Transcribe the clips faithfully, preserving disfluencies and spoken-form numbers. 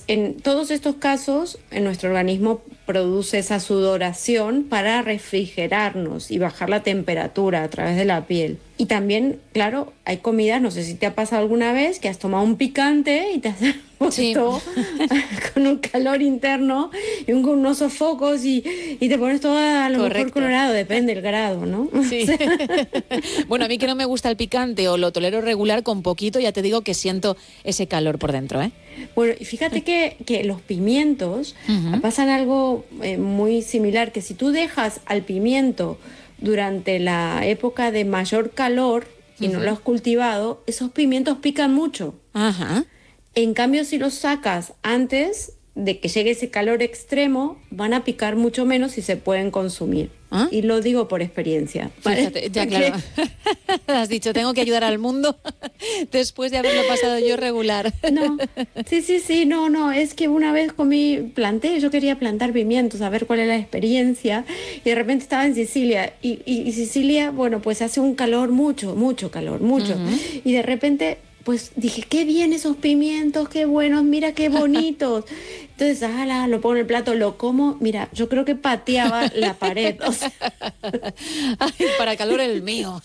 en todos estos casos, en nuestro organismo produce esa sudoración para refrigerarnos y bajar la temperatura a través de la piel. Y también, claro, hay comidas, no sé si te ha pasado alguna vez, que has tomado un picante y te has puesto sí. con un calor interno y un, con unos sofocos y, y te pones todo a lo Correcto. mejor colorado, depende del grado, ¿no? Sí. Bueno, a mí que no me gusta el picante o lo tolero regular, con poquito ya te digo que siento ese calor por dentro, ¿eh? Bueno, y fíjate que, que los pimientos uh-huh. pasan algo eh, muy similar, que si tú dejas al pimiento durante la época de mayor calor y uh-huh. no lo has cultivado, esos pimientos pican mucho. Ajá. Uh-huh. En cambio, si los sacas antes de que llegue ese calor extremo, van a picar mucho menos y se pueden consumir. ¿Ah? Y lo digo por experiencia. ¿Vale? Fíjate, ya claro. Has dicho, tengo que ayudar al mundo después de haberlo pasado yo regular. No, sí, sí, sí, no, no, es que una vez comí, planté, yo quería plantar pimientos, a ver cuál era la experiencia, y de repente estaba en Sicilia, y, y, y Sicilia, bueno, pues hace un calor, mucho, mucho calor, mucho, uh-huh. y de repente... pues dije, qué bien esos pimientos, qué buenos, mira qué bonitos. Entonces, ala, lo pongo en el plato, lo como, mira, yo creo que pateaba la pared. O sea. Ay, para calor el mío.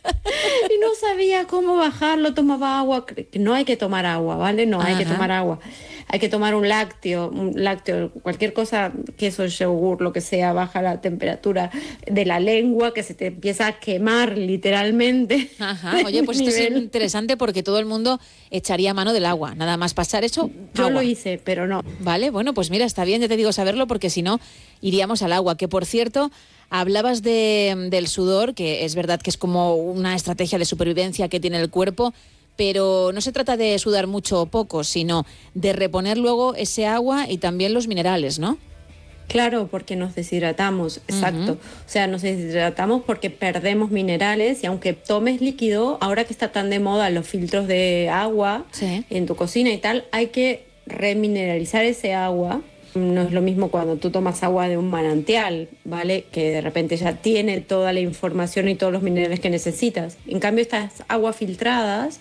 Y no sabía cómo bajarlo, tomaba agua. No hay que tomar agua, ¿vale? No Ajá. hay que tomar agua. Hay que tomar un lácteo, un lácteo, cualquier cosa, queso, yogur, lo que sea, baja la temperatura de la lengua, que se te empieza a quemar literalmente. Ajá. Oye, pues esto es interesante porque todo el mundo echaría mano del agua. Nada más pasar eso, Yo agua. lo hice, pero no. Vale, bueno, pues mira, está bien, ya te digo saberlo, porque si no, iríamos al agua. Que por cierto, hablabas de, del sudor, que es verdad que es como una estrategia de supervivencia que tiene el cuerpo, pero no se trata de sudar mucho o poco, sino de reponer luego ese agua y también los minerales, ¿no? Claro, porque nos deshidratamos, exacto. Uh-huh. O sea, nos deshidratamos porque perdemos minerales y aunque tomes líquido, ahora que está tan de moda los filtros de agua sí. en tu cocina y tal, hay que remineralizar ese agua. No es lo mismo cuando tú tomas agua de un manantial, ¿vale? Que de repente ya tiene toda la información y todos los minerales que necesitas. En cambio, estas aguas filtradas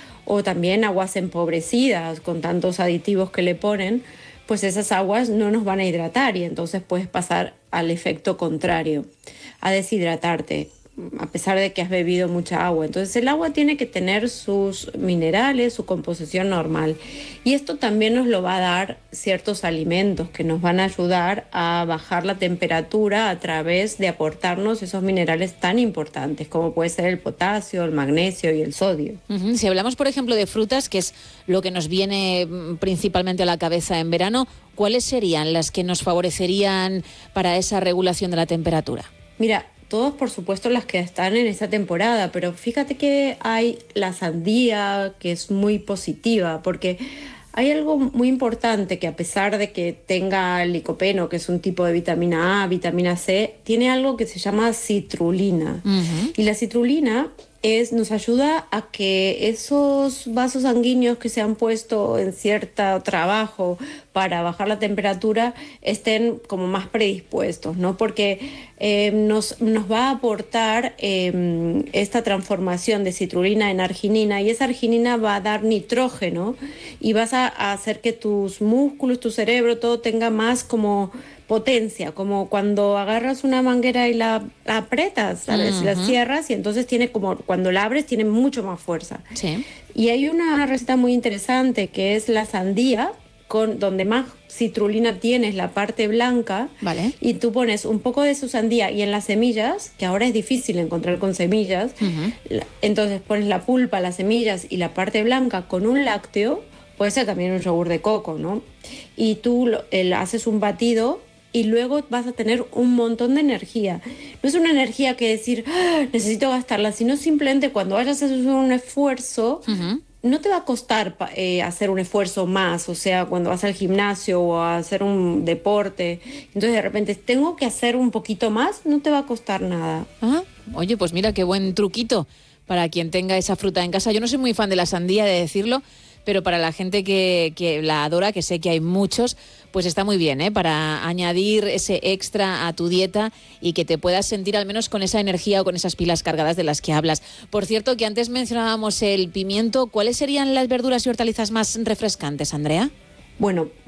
o también aguas empobrecidas con tantos aditivos que le ponen, pues esas aguas no nos van a hidratar y entonces puedes pasar al efecto contrario, a deshidratarte, a pesar de que has bebido mucha agua. Entonces el agua tiene que tener sus minerales, su composición normal. Y esto también nos lo va a dar ciertos alimentos que nos van a ayudar a bajar la temperatura a través de aportarnos esos minerales tan importantes como puede ser el potasio, el magnesio y el sodio. Uh-huh. Si hablamos, por ejemplo, de frutas, que es lo que nos viene principalmente a la cabeza en verano, ¿cuáles serían las que nos favorecerían para esa regulación de la temperatura? Mira, todos, por supuesto, las que están en esta temporada, pero fíjate que hay la sandía, que es muy positiva, porque hay algo muy importante que a pesar de que tenga licopeno, que es un tipo de vitamina A, vitamina C, tiene algo que se llama citrulina. Uh-huh. Y la citrulina es, nos ayuda a que esos vasos sanguíneos que se han puesto en cierto trabajo para bajar la temperatura estén como más predispuestos, ¿no? Porque eh, nos, nos va a aportar eh, esta transformación de citrulina en arginina y esa arginina va a dar nitrógeno y vas a, a hacer que tus músculos, tu cerebro, todo tenga más como potencia, como cuando agarras una manguera y la, la apretas, ¿sabes? Uh-huh. La cierras y entonces tiene como, cuando la abres tiene mucho más fuerza. Sí. Y hay una receta muy interesante que es la sandía, con, donde más citrulina tienes la parte blanca, vale. Y tú pones un poco de su sandía y en las semillas, que ahora es difícil encontrar con semillas, uh-huh. entonces pones la pulpa, las semillas y la parte blanca con un lácteo, puede ser también un yogur de coco, ¿no? Y tú lo, el, haces un batido y luego vas a tener un montón de energía. No es una energía que decir, ¡ah, necesito gastarla!, sino simplemente cuando vayas a hacer un esfuerzo, uh-huh. no te va a costar eh, hacer un esfuerzo más, o sea, cuando vas al gimnasio o a hacer un deporte, entonces de repente tengo que hacer un poquito más, no te va a costar nada. Ah, oye, pues mira, qué buen truquito para quien tenga esa fruta en casa. Yo no soy muy fan de la sandía, de decirlo, pero para la gente que, que la adora, que sé que hay muchos, pues está muy bien, ¿eh? Para añadir ese extra a tu dieta y que te puedas sentir al menos con esa energía o con esas pilas cargadas de las que hablas. Por cierto, que antes mencionábamos el pimiento, ¿cuáles serían las verduras y hortalizas más refrescantes, Andrea? Bueno,